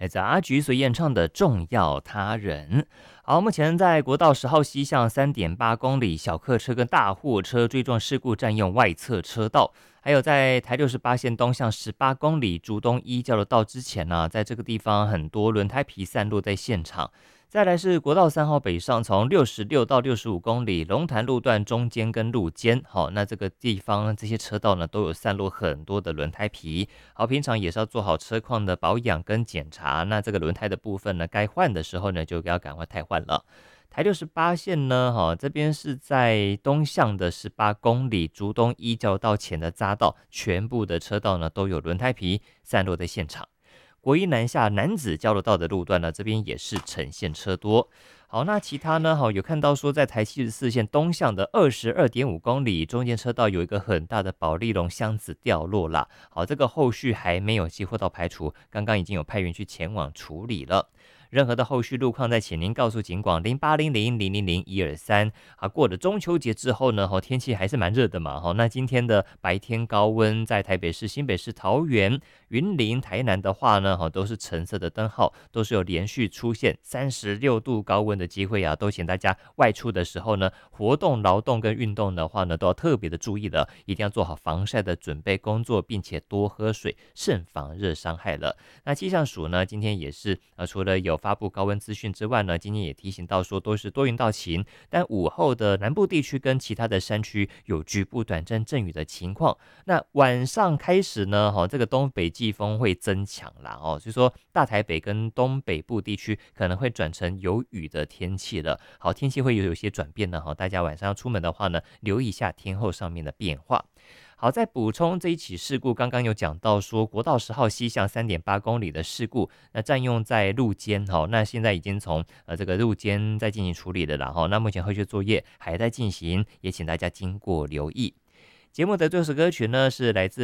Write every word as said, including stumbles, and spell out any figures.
来自阿菊所演唱的《重要他人》。好，目前在国道十号西向 三点八 公里，小客车跟大货车追撞事故占用外侧车道。还有在台六十八线东向十八公里竹东一交流道之前呢、啊，在这个地方很多轮胎皮散落在现场。再来是国道三号北上，从六十六到六十五公里，龙潭路段中间跟路肩，好，那这个地方这些车道呢都有散落很多的轮胎皮，好，平常也是要做好车况的保养跟检查。那这个轮胎的部分呢，该换的时候呢，就要赶快汰换了。台六十八线呢，哈，这边是在东向的十八公里竹东一交流道前的匝道，全部的车道呢都有轮胎皮散落在现场。国一南下南子交流道的路段呢，这边也是呈现车多。好，那其他呢？好，有看到说在台七十四线东向的二十二点五公里，中间车道有一个很大的保丽龙箱子掉落啦。好，这个后续还没有激活到排除，刚刚已经有派员去前往处理了。任何的后续路况，再请您告诉警广零八零零零零零一二三。好，过了中秋节之后呢，哈，天气还是蛮热的嘛，哈。那今天的白天高温，在台北市、新北市、桃园、云林、台南的话呢，哈，都是橙色的灯号，都是有连续出现三十六度高温的机会啊，都请大家外出的时候呢，活动、劳动跟运动的话呢，都要特别的注意了，一定要做好防晒的准备工作，并且多喝水，慎防热伤害了。那气象署呢，今天也是呃，除了有发布高温资讯之外呢，今天也提醒到说都是多云到晴，但午后的南部地区跟其他的山区有局部短暂阵雨的情况。那晚上开始呢，哈、哦，这个东北季风会增强啦，哦，所以说大台北跟东北部地区可能会转成有雨的天气了。好，天气会有有些转变呢，哈，大家晚上要出门的话呢，留意一下天候上面的变化。好，再补充这一起事故，刚刚有讲到说国道十号西向 三点八 公里的事故，那占用在路肩，好，那现在已经从呃这个路肩在进行处理的了，哈，那目前后续作业还在进行，也请大家经过留意。节目的这首歌曲呢是来自